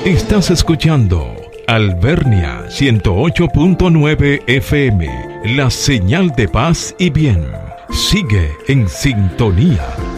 Estás escuchando Alvernia 108.9 FM, la señal de paz y bien. Sigue en sintonía.